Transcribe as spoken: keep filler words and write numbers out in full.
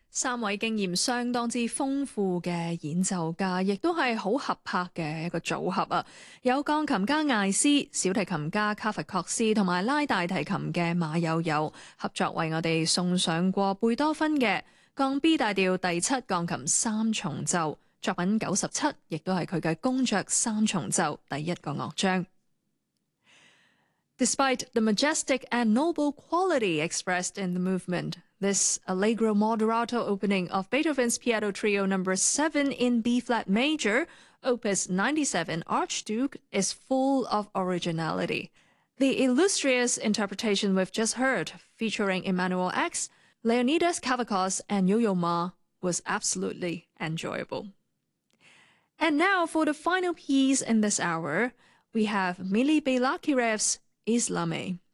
三位經驗相當之豐富嘅演奏家，亦都係好合拍嘅一個組合啊！有鋼琴家艾斯、小提琴家卡弗確斯同埋拉大提琴嘅馬友友合作，為我哋送上過貝多芬嘅降 B 大調第七鋼琴三重奏作品九十七，亦都係佢嘅公爵三重奏第一個樂章。Despite the majestic and noble quality expressed in the movement, this allegro moderato opening of Beethoven's Piano Trio number seven in B-flat major, Opus ninety-seven Archduke, is full of originality. The illustrious interpretation we've just heard, featuring Emanuel X, Leonidas Kavakos, and Yo-Yo Ma, was absolutely enjoyable. And now for the final piece in this hour, we have Mili Beylakirev's Islame.